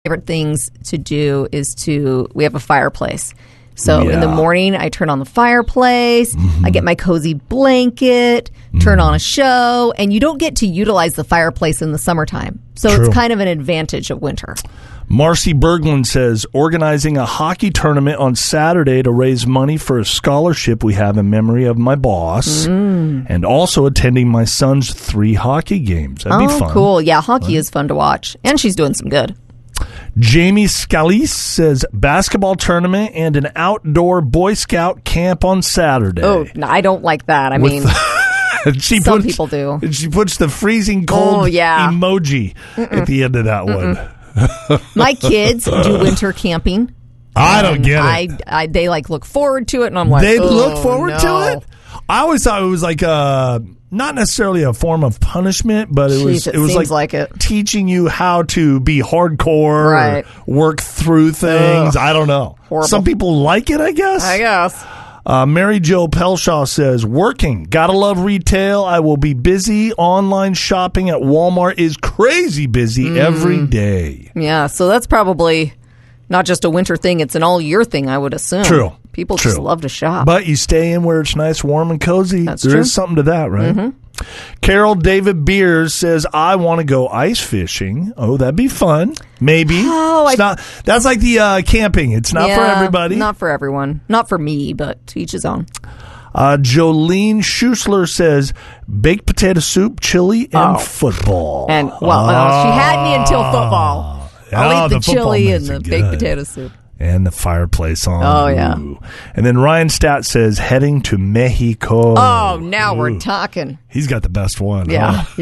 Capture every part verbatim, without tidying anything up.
favorite things to do is to, we have a fireplace. So yeah. in the morning, I turn on the fireplace, mm-hmm. I get my cozy blanket, turn mm. on a show, and you don't get to utilize the fireplace in the summertime. So True. It's kind of an advantage of winter. Marcy Berglund says, organizing a hockey tournament on Saturday to raise money for a scholarship we have in memory of my boss, mm. and also attending my son's three hockey games. That'd oh, be fun. Cool. Yeah, hockey right. is fun to watch. And she's doing some good. Jamie Scalise says, basketball tournament and an outdoor Boy Scout camp on Saturday. Oh, no, I don't like that. I With mean... She Some puts, people do. She puts the freezing cold oh, yeah. emoji Mm-mm. at the end of that Mm-mm. one. My kids do winter camping. I don't get it. I, I, they like look forward to it, and I'm like, they oh, look forward no. to it. I always thought it was like a, not necessarily a form of punishment, but it Jeez, was it it was like, like it. teaching you how to be hardcore, right. or work through things. Ugh. I don't know. Horrible. Some people like it, I guess. I guess. Uh, Mary Jo Pelshaw says, working. Gotta love retail. I will be busy. Online shopping at Walmart is crazy busy mm. every day. Yeah, so that's probably not just a winter thing. It's an all-year thing, I would assume. True. People True. just love to shop. But you stay in where it's nice, warm, and cozy. That's there true. is something to that, right? Mm-hmm. Carol David Beers says, I want to go ice fishing. Oh, that'd be fun. Maybe. Oh, it's I, not, that's like the uh, camping. It's not yeah, for everybody. Not for everyone. Not for me, but to each his own. Uh, Jolene Schusler says, baked potato soup, chili, and oh. football. And, well, oh. uh, she had me until football. I'll oh, eat the, the chili and the good. baked potato soup. And the fireplace on. Oh, yeah. Ooh. And then Ryan Stat says, heading to Mexico. Oh, now Ooh. We're talking. He's got the best one. Yeah, huh?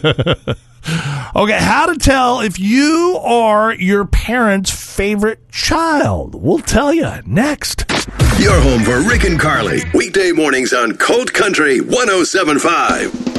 yeah. Okay, how to tell if you are your parents' favorite child. We'll tell you next. You're home for Rick and Carly. Weekday mornings on Colt Country one oh seven point five.